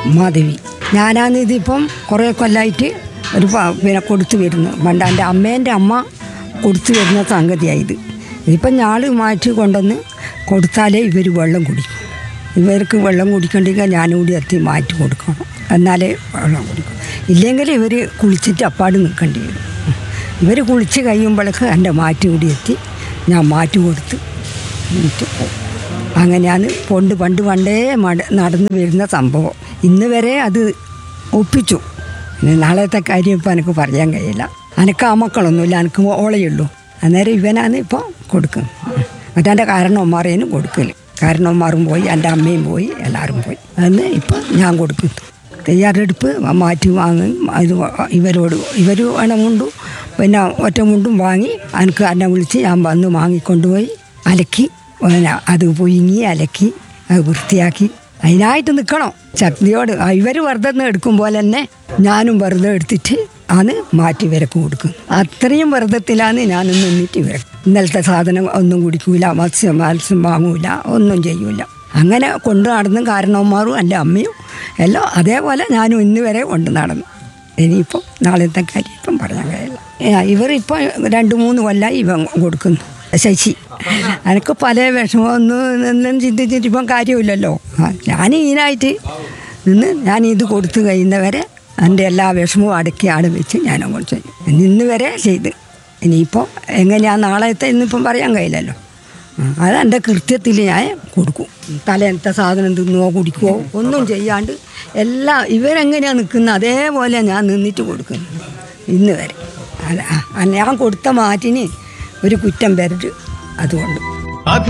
മാധവി. ഞാനാണ് ഇതിപ്പം കുറേ കൊല്ലമായിട്ട് ഒരു പിന്നെ കൊടുത്തു വരുന്നു. പണ്ട് എൻ്റെ അമ്മേൻ്റെ അമ്മ കൊടുത്തു വരുന്ന സംഗതിയായത്. ഇതിപ്പം ഞാൾ മാറ്റി കൊണ്ടുവന്ന് കൊടുത്താലേ ഇവർ വെള്ളം കുടിക്കും. ഇവർക്ക് വെള്ളം കുടിക്കണ്ടെങ്കിൽ ഞാനും കൂടി എത്തി മാറ്റി കൊടുക്കണം, എന്നാലേ വെള്ളം കുടിക്കും. ഇല്ലെങ്കിൽ ഇവർ കുളിച്ചിട്ട് അപ്പാട് നിൽക്കേണ്ടി വരും. ഇവർ കുളിച്ച് കഴിയുമ്പോഴേക്ക് എൻ്റെ മാറ്റി കൂടി എത്തി ഞാൻ മാറ്റി കൊടുത്ത് എന്നിട്ട് പോകും. അങ്ങനെയാണ് പണ്ടേ നടന്നു വരുന്ന സംഭവം. ഇന്ന് വരെ അത് ഒപ്പിച്ചു. നാളത്തെ കാര്യം ഇപ്പം എനിക്ക് പറയാൻ കഴിയില്ല. എനിക്ക് ആ മക്കളൊന്നുമില്ല, എനിക്ക് ഓളയുള്ളൂ. അന്നേരം ഇവനാണ് ഇപ്പോൾ കൊടുക്കുന്നത്. മറ്റേ കാരണവന്മാരേനും കൊടുക്കൽ. കാരണവന്മാരും പോയി, എൻ്റെ അമ്മയും പോയി, എല്ലാവരും പോയി. അന്ന് ഇപ്പം ഞാൻ കൊടുക്കുന്നു. തയ്യാറെടുപ്പ് മാറ്റി വാങ്ങും. ഇത് ഇവർ വേണമുണ്ടും പിന്നെ ഒറ്റ മുണ്ടും വാങ്ങി എനിക്ക് എന്നെ വിളിച്ച് ഞാൻ വന്ന് വാങ്ങിക്കൊണ്ടുപോയി അലക്കി, പിന്നെ അത് പുഴുങ്ങി അലക്കി അത് വൃത്തിയാക്കി അതിനായിട്ട് നിൽക്കണം ശക്തിയോട്. ഇവർ വെറുതെ എടുക്കും പോലെ തന്നെ ഞാനും വെറുതെ എടുത്തിട്ട് ആണ് മാറ്റി വിരക്ക് കൊടുക്കും. അത്രയും വെറുതത്തിലാണ് ഞാൻ നിന്നിട്ട് വിരക്കും. ഇന്നലത്തെ സാധനം ഒന്നും കുടിക്കൂല, മത്സ്യം വാങ്ങൂല, ഒന്നും ചെയ്യൂല. അങ്ങനെ കൊണ്ടു നടന്നും കാരണവന്മാരും എൻ്റെ അമ്മയും എല്ലാം അതേപോലെ ഞാനും ഇന്ന് വരെ കൊണ്ട് നടന്നു. ഇനിയിപ്പം നാളത്തെ കാര്യം ഇപ്പം പറയാൻ കഴിയില്ല. ഇവരിപ്പോൾ 2-3 കൊല്ലമായി ഇവൻ കൊടുക്കുന്നു. ശശി, എനിക്ക് പല വിഷമമൊന്നും ചിന്തിച്ചിട്ട് ഇപ്പം കാര്യമില്ലല്ലോ. ഞാൻ ഇതിനായിട്ട് നിന്ന് ഞാൻ ഇത് കൊടുത്തു കഴിയുന്നവരെ എൻ്റെ എല്ലാ വിഷമവും അടക്കി ആടെ വെച്ച് ഞാനങ്ങോട്ട് ചെയ്യും. ഇന്ന് വരെ ചെയ്ത്. ഇനിയിപ്പോൾ എങ്ങനെയാണ് നാളത്തെ ഇന്നിപ്പം പറയാൻ കഴിയില്ലല്ലോ. അത് എൻ്റെ കൃത്യത്തിൽ ഞാൻ കൊടുക്കും. തലേന്നത്തെ സാധനം തിന്നുവോ കുടിക്കുവോ ഒന്നും ചെയ്യാണ്ട് എല്ലാം ഇവരെങ്ങനെയാണ് നിൽക്കുന്നത് അതേപോലെ ഞാൻ നിന്നിട്ട് കൊടുക്കുന്നു ഇന്ന് വരെ. ഞാൻ കൊടുത്ത മാറ്റിന് ഒരു കുറ്റം വരരുത്. അതുകൊണ്ട്